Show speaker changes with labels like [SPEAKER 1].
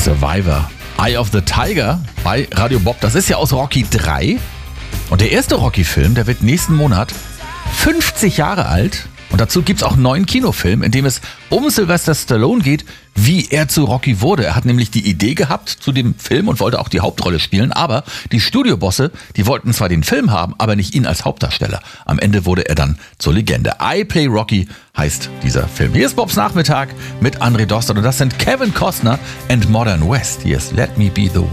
[SPEAKER 1] Survivor. Eye of the Tiger bei Radio Bob. Das ist ja aus Rocky 3. Und der erste Rocky-Film, der wird nächsten Monat 50 Jahre alt. Und dazu gibt es auch einen neuen Kinofilm, in dem es um Sylvester Stallone geht, wie er zu Rocky wurde. Er hat nämlich die Idee gehabt zu dem Film und wollte auch die Hauptrolle spielen. Aber die Studiobosse, die wollten zwar den Film haben, aber nicht ihn als Hauptdarsteller. Am Ende wurde er dann zur Legende. I Play Rocky heißt dieser Film. Hier ist Bobs Nachmittag mit André Dostert. Und das sind Kevin Costner and Modern West. Hier ist Let Me Be the One.